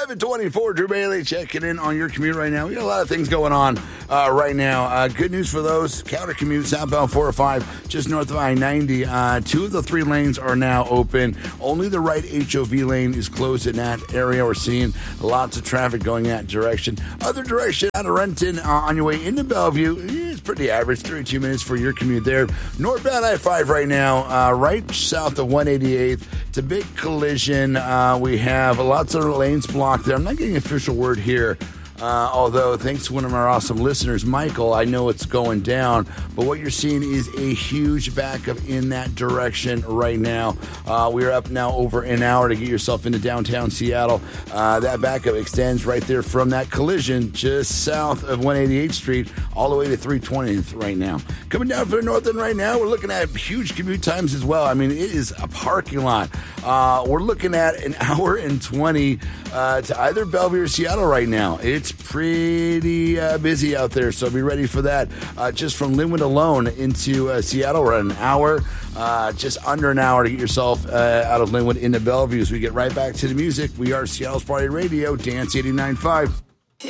724, Drew Bailey checking in on your commute right now. We got a lot of things going on right now. Good news for those. Counter commute, southbound 405, just north of I-90. Two of the three lanes are now open. Only the right HOV lane is closed in that area. We're seeing lots of traffic going that direction. Other direction, out of Renton, on your way into Bellevue, it's pretty average, 32 minutes for your commute there. Northbound I-5 right now, right south of 188th. It's a big collision. We have lots of lanes blocked there. I'm not getting an official word here. Although, thanks to one of our awesome listeners, Michael, I know it's going down. But what you're seeing is a huge backup in that direction right now. We're up now over an hour to get yourself into downtown Seattle. That backup extends right there from that collision just south of 188th Street all the way to 320th right now. Coming down for the north end right now, we're looking at huge commute times as well. I mean, it is a parking lot. We're looking at an hour and 20 to either Bellevue or Seattle right now. It's pretty busy out there, so be ready for that. Just from Linwood alone into Seattle, we're at an hour, just under an hour to get yourself out of Linwood into Bellevue. As we get right back to the music, we are Seattle's Party Radio, Dance 89.5.